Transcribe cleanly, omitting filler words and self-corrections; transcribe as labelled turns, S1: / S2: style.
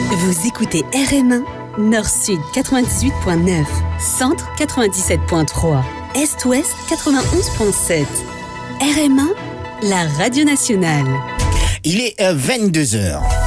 S1: Vous écoutez RM1, Nord-Sud 98.9, Centre 97.3, Est-Ouest 91.7. RM1, la radio nationale.
S2: Il est 22h.